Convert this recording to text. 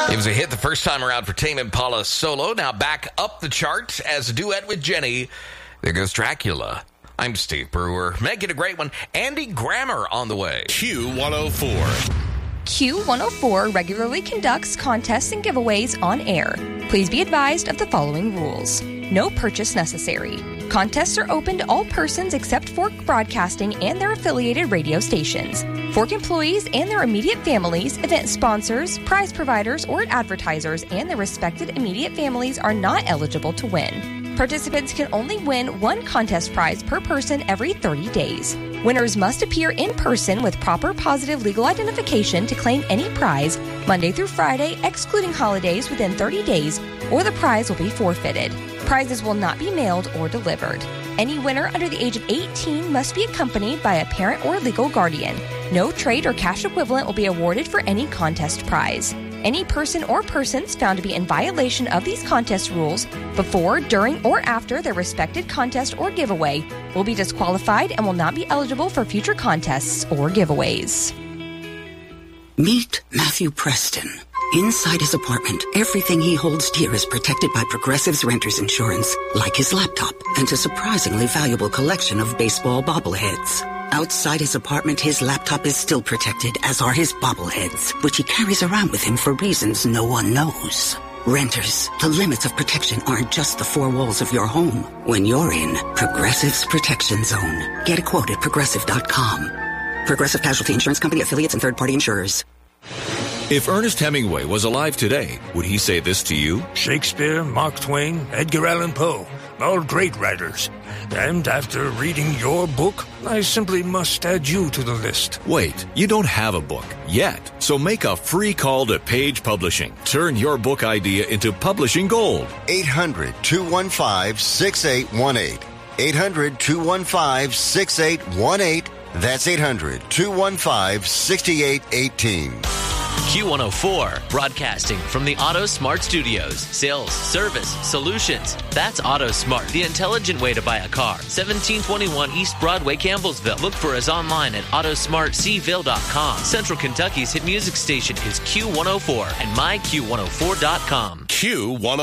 It was a hit the first time around for Tame Impala solo. Now back up the chart as a duet with Jenny. There goes Dracula. I'm Steve Brewer. Make it a great one. Andy Grammer on the way. Q104. Q104 regularly conducts contests and giveaways on air. Please be advised of the following rules. No purchase necessary. Contests are open to all persons except Fork Broadcasting and their affiliated radio stations. Fork employees and their immediate families, event sponsors, prize providers, or advertisers and their respected immediate families are not eligible to win. Participants can only win one contest prize per person every 30 days. Winners must appear in person with proper positive legal identification to claim any prize Monday through Friday, excluding holidays within 30 days, or the prize will be forfeited. Prizes will not be mailed or delivered. Any winner under the age of 18 must be accompanied by a parent or legal guardian. No trade or cash equivalent will be awarded for any contest prize. Any person or persons found to be in violation of these contest rules before, during, or after their respected contest or giveaway will be disqualified and will not be eligible for future contests or giveaways. Meet Matthew Preston. Inside his apartment, everything he holds dear is protected by Progressive's renter's insurance, like his laptop and a surprisingly valuable collection of baseball bobbleheads. Outside his apartment, his laptop is still protected, as are his bobbleheads, which he carries around with him for reasons no one knows. Renters, the limits of protection aren't just the four walls of your home. When you're in Progressive's Protection Zone, get a quote at Progressive.com. Progressive Casualty Insurance Company, affiliates, and third-party insurers. If Ernest Hemingway was alive today, would he say this to you? Shakespeare, Mark Twain, Edgar Allan Poe, all great writers. And after reading your book, I simply must add you to the list. Wait, you don't have a book yet. So make a free call to Page Publishing. Turn your book idea into publishing gold. 800-215-6818. 800-215-6818. That's 800-215-6818. Q104, broadcasting from the Auto Smart Studios. Sales, service, solutions. That's Auto Smart, the intelligent way to buy a car. 1721 East Broadway, Campbellsville. Look for us online at autosmartcville.com. Central Kentucky's hit music station is Q104 and myQ104.com. Q104.